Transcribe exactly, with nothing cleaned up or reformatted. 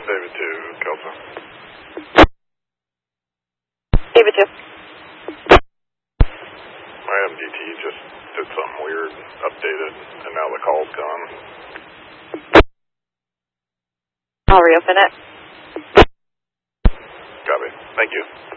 David two, Kelso. David two. My M D T just did something weird, updated, and now the call's gone. I'll reopen it. Copy. Thank you.